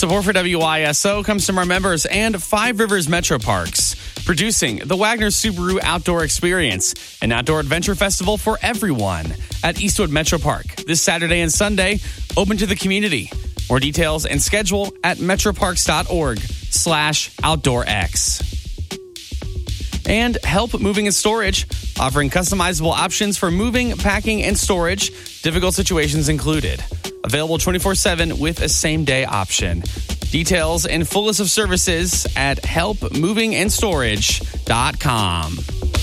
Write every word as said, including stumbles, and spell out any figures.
Support for W I S O comes from our members and Five Rivers Metro Parks, producing the Wagner Subaru Outdoor Experience, an outdoor adventure festival for everyone at Eastwood Metro Park this Saturday and Sunday, open to the community. More details and schedule at metroparks.org slash outdoorx. And Help Moving and Storage, offering customizable options for moving, packing, and storage, difficult situations included. Available twenty-four seven with a same-day option. Details and full list of services at help moving and storage dot com.